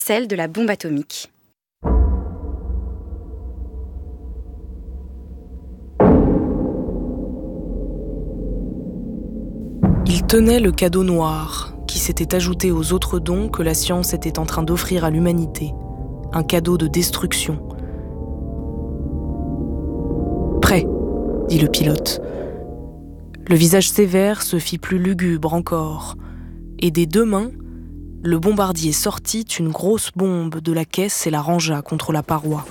celle de la bombe atomique. Il tenait le cadeau noir, qui s'était ajouté aux autres dons que la science était en train d'offrir à l'humanité. Un cadeau de destruction. « Prêt », dit le pilote. Le visage sévère se fit plus lugubre encore, et des deux mains, le bombardier sortit une grosse bombe de la caisse et la rangea contre la paroi.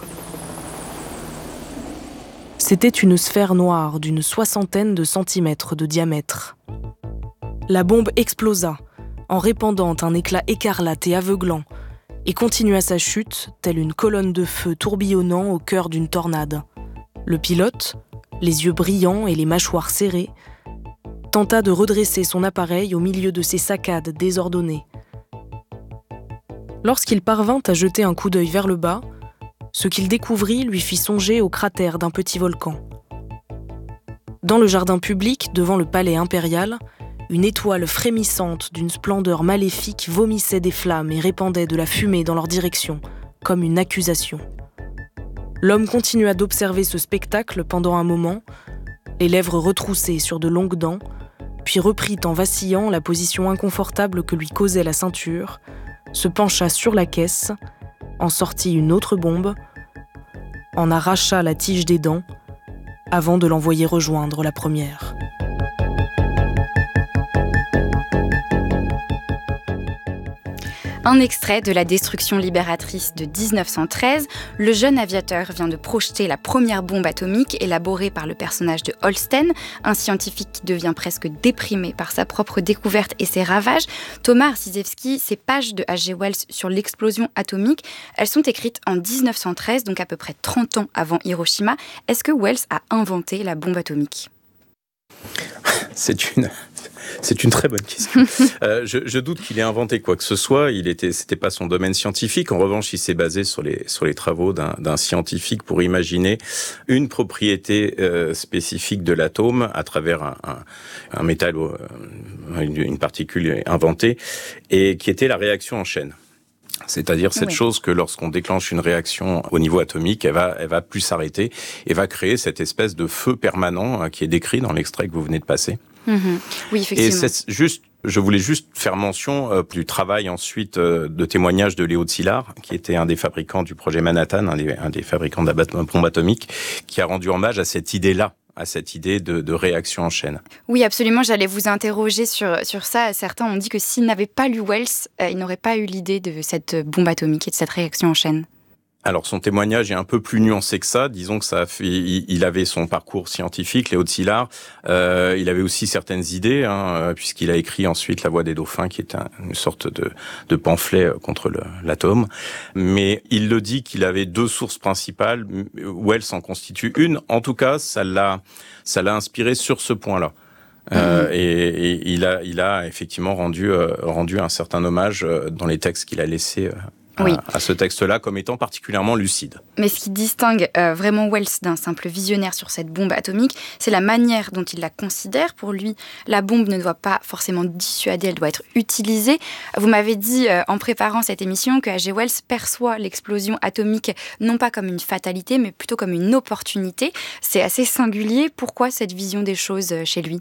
C'était une sphère noire d'une 60aine de centimètres de diamètre. La bombe explosa, en répandant un éclat écarlate et aveuglant, et continua sa chute, telle une colonne de feu tourbillonnant au cœur d'une tornade. Le pilote, les yeux brillants et les mâchoires serrées, tenta de redresser son appareil au milieu de ses saccades désordonnées. Lorsqu'il parvint à jeter un coup d'œil vers le bas, ce qu'il découvrit lui fit songer au cratère d'un petit volcan. Dans le jardin public, devant le palais impérial, une étoile frémissante d'une splendeur maléfique vomissait des flammes et répandait de la fumée dans leur direction, comme une accusation. L'homme continua d'observer ce spectacle pendant un moment, les lèvres retroussées sur de longues dents, puis reprit en vacillant la position inconfortable que lui causait la ceinture, se pencha sur la caisse, en sortit une autre bombe, en arracha la tige des dents, avant de l'envoyer rejoindre la première. Un extrait de La Destruction libératrice de 1913, le jeune aviateur vient de projeter la première bombe atomique élaborée par le personnage de Holsten, un scientifique qui devient presque déprimé par sa propre découverte et ses ravages. Thomas Arciszewski, ces pages de H.G. Wells sur l'explosion atomique, elles sont écrites en 1913, donc à peu près 30 ans avant Hiroshima. Est-ce que Wells a inventé la bombe atomique ? C'est une très bonne question. Je doute qu'il ait inventé quoi que ce soit. C'était pas son domaine scientifique. En revanche, il s'est basé sur les travaux d'un scientifique pour imaginer une propriété spécifique de l'atome à travers un métal, une particule inventée, et qui était la réaction en chaîne. C'est-à-dire cette chose que lorsqu'on déclenche une réaction au niveau atomique, elle va plus s'arrêter et va créer cette espèce de feu permanent qui est décrit dans l'extrait que vous venez de passer. Oui, effectivement. Et je voulais juste faire mention du travail ensuite de témoignage de Léo Szilard, qui était un des fabricants du projet Manhattan, un des fabricants de la bombe atomique, qui a rendu hommage à cette idée-là, à cette idée de réaction en chaîne. Oui, absolument. J'allais vous interroger sur ça. Certains ont dit que s'ils n'avaient pas lu Wells, ils n'auraient pas eu l'idée de cette bombe atomique et de cette réaction en chaîne. Alors, son témoignage est un peu plus nuancé que ça. Disons que il avait son parcours scientifique, Léo Szilard. Il avait aussi certaines idées, puisqu'il a écrit ensuite La Voix des dauphins, qui est une sorte de pamphlet contre l'atome. Mais il le dit qu'il avait deux sources principales. Wells en constitue une. En tout cas, ça l'a inspiré sur ce point-là. Et il a effectivement rendu un certain hommage dans les textes qu'il a laissés à ce texte-là comme étant particulièrement lucide. Mais ce qui distingue vraiment Wells d'un simple visionnaire sur cette bombe atomique, c'est la manière dont il la considère. Pour lui, la bombe ne doit pas forcément dissuader, elle doit être utilisée. Vous m'avez dit en préparant cette émission que H.G. Wells perçoit l'explosion atomique non pas comme une fatalité, mais plutôt comme une opportunité. C'est assez singulier. Pourquoi cette vision des choses chez lui ?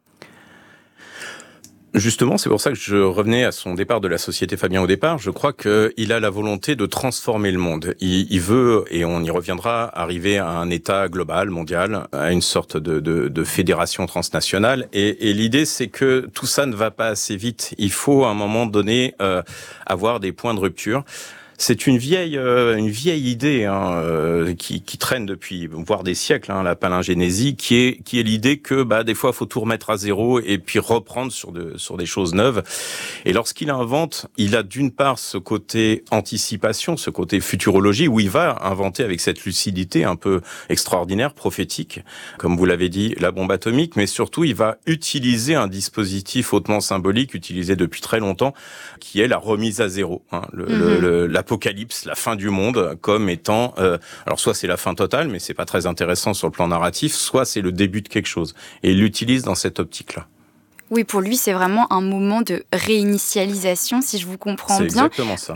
Justement, c'est pour ça que je revenais à son départ de la Société Fabien au départ. Je crois qu'il a la volonté de transformer le monde. Il veut, et on y reviendra, arriver à un état global, mondial, à une sorte de fédération transnationale. Et l'idée, c'est que tout ça ne va pas assez vite. Il faut, à un moment donné, avoir des points de rupture. C'est une vieille idée qui traîne depuis voire des siècles, la palingénésie, qui est l'idée que des fois il faut tout remettre à zéro et puis reprendre sur des choses neuves. Et lorsqu'il invente, il a d'une part ce côté anticipation, ce côté futurologie, où il va inventer avec cette lucidité un peu extraordinaire, prophétique, comme vous l'avez dit, la bombe atomique, mais surtout il va utiliser un dispositif hautement symbolique, utilisé depuis très longtemps, qui est la remise à zéro, l'apocalypse, la fin du monde, comme étant... alors soit c'est la fin totale, mais c'est pas très intéressant sur le plan narratif, soit c'est le début de quelque chose. Et il l'utilise dans cette optique-là. Oui, pour lui, c'est vraiment un moment de réinitialisation, si je vous comprends bien. C'est exactement ça.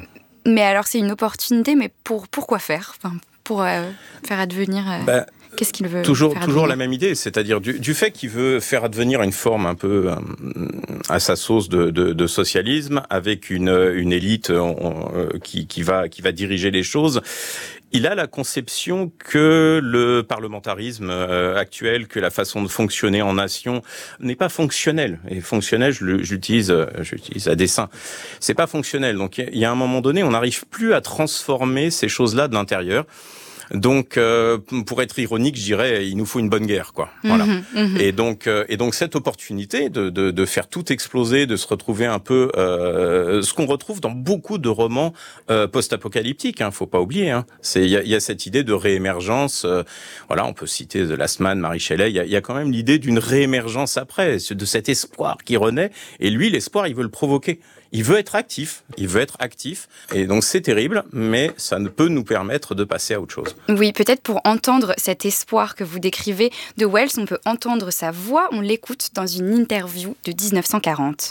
Mais alors c'est une opportunité, mais pourquoi faire ? Pour faire advenir... Qu'est-ce qu'il veut toujours la même idée, c'est-à-dire du fait qu'il veut faire advenir une forme un peu à sa sauce de socialisme, avec une élite qui va diriger les choses. Il a la conception que le parlementarisme actuel, que la façon de fonctionner en nation n'est pas fonctionnelle. Et fonctionnel, j'utilise à dessein. C'est pas fonctionnel. Donc il y a un moment donné, on n'arrive plus à transformer ces choses-là de l'intérieur. Donc, pour être ironique, je dirais, il nous faut une bonne guerre, quoi. Voilà. Et donc cette opportunité de faire tout exploser, de se retrouver un peu, ce qu'on retrouve dans beaucoup de romans post-apocalyptiques. Faut pas oublier. Il y a cette idée de réémergence. Voilà, on peut citer The Last Man, Mary Shelley. Il y a quand même l'idée d'une réémergence après, de cet espoir qui renaît. Et lui, l'espoir, il veut le provoquer. Il veut être actif, et donc c'est terrible, mais ça ne peut nous permettre de passer à autre chose. Oui, peut-être pour entendre cet espoir que vous décrivez de Wells, on peut entendre sa voix, on l'écoute dans une interview de 1940.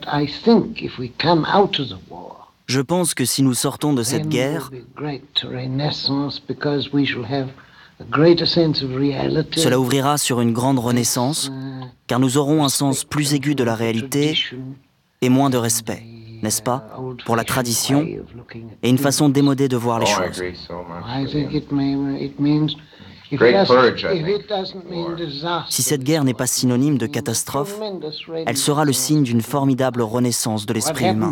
Je pense que si nous sortons de cette guerre, cela ouvrira sur une grande renaissance, car nous aurons un sens plus aigu de la réalité et moins de respect, n'est-ce pas, pour la tradition et une façon démodée de voir les choses. Si cette guerre n'est pas synonyme de catastrophe, elle sera le signe d'une formidable renaissance de l'esprit humain.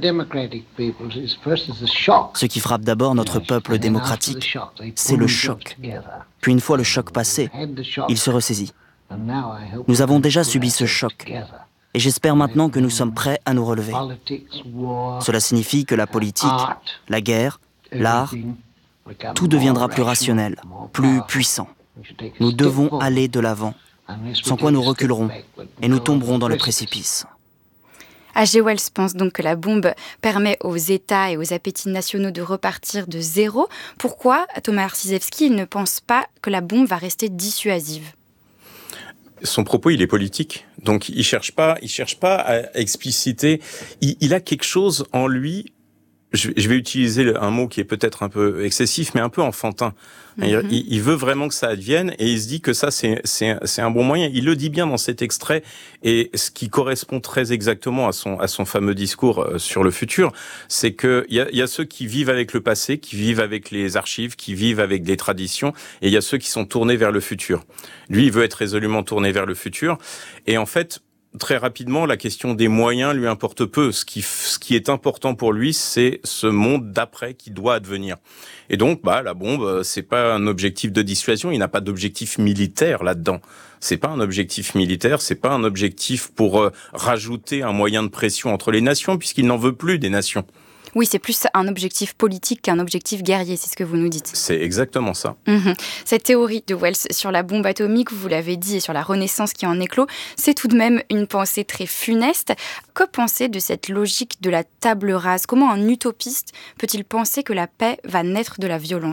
Ce qui frappe d'abord notre peuple démocratique, c'est le choc. Puis une fois le choc passé, il se ressaisit. Nous avons déjà subi ce choc. Et j'espère maintenant que nous sommes prêts à nous relever. Cela signifie que la politique, la guerre, l'art, tout deviendra plus rationnel, plus puissant. Nous devons aller de l'avant, sans quoi nous reculerons et nous tomberons dans le précipice. H.G. Wells pense donc que la bombe permet aux États et aux appétits nationaux de repartir de zéro. Pourquoi Thomas Arciszewski ne pense pas que la bombe va rester dissuasive ? Son propos, il est politique. Donc, il cherche pas à expliciter. Il a quelque chose en lui. Je vais utiliser un mot qui est peut-être un peu excessif, mais un peu enfantin. Il veut vraiment que ça advienne, et il se dit que ça, c'est un bon moyen. Il le dit bien dans cet extrait, et ce qui correspond très exactement à son fameux discours sur le futur, c'est que il y a ceux qui vivent avec le passé, qui vivent avec les archives, qui vivent avec des traditions, et il y a ceux qui sont tournés vers le futur. Lui, il veut être résolument tourné vers le futur, et en fait, très rapidement, la question des moyens lui importe peu. Ce qui est important pour lui, c'est ce monde d'après qui doit advenir. Et donc, la bombe, c'est pas un objectif de dissuasion. Il n'a pas d'objectif militaire là-dedans. C'est pas un objectif militaire. C'est pas un objectif pour rajouter un moyen de pression entre les nations, puisqu'il n'en veut plus des nations. Oui, c'est plus un objectif politique qu'un objectif guerrier, c'est ce que vous nous dites. C'est exactement ça. Cette théorie de Wells sur la bombe atomique, vous l'avez dit, et sur la renaissance qui en éclot, c'est tout de même une pensée très funeste. Que penser de cette logique de la table rase ? Comment un utopiste peut-il penser que la paix va naître de la violence ?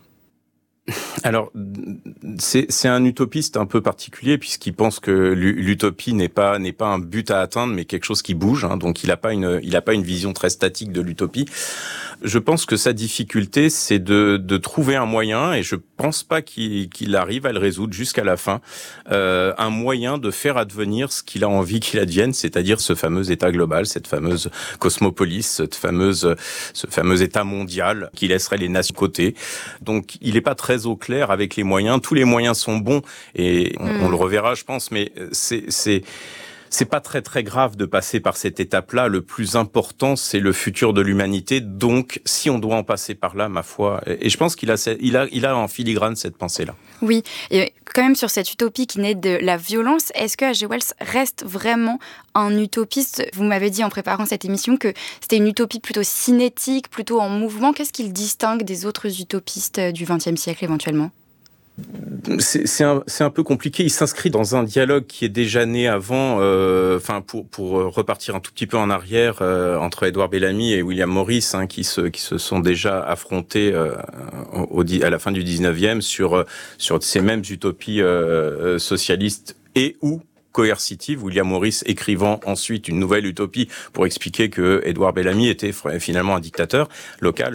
Alors, c'est un utopiste un peu particulier, puisqu'il pense que l'utopie n'est pas un but à atteindre, mais quelque chose qui bouge. Donc, il a pas une vision très statique de l'utopie. Je pense que sa difficulté, c'est de trouver un moyen, et je pense pas qu'il arrive à le résoudre jusqu'à la fin, un moyen de faire advenir ce qu'il a envie qu'il advienne, c'est-à-dire ce fameux État global, cette fameuse cosmopolis, ce fameux État mondial qui laisserait les nations de côté. Donc, il est pas très au clair avec les moyens. Tous les moyens sont bons, et on le reverra, je pense, mais c'est pas très très grave de passer par cette étape-là. Le plus important, c'est le futur de l'humanité. Donc, si on doit en passer par là, ma foi, et je pense qu'il a en filigrane cette pensée-là. Oui, et quand même sur cette utopie qui naît de la violence, est-ce que H.G. Wells reste vraiment un utopiste ? Vous m'avez dit en préparant cette émission que c'était une utopie plutôt cinétique, plutôt en mouvement. Qu'est-ce qu'il distingue des autres utopistes du XXe siècle éventuellement ? C'est un peu compliqué. Il s'inscrit dans un dialogue qui est déjà né avant. Pour repartir un tout petit peu en arrière, entre Edward Bellamy et William Morris, qui se sont déjà affrontés à la fin du 19e sur ces mêmes utopies socialistes et ou coercitive, William Morris écrivant ensuite une nouvelle utopie pour expliquer que Édouard Bellamy était finalement un dictateur local.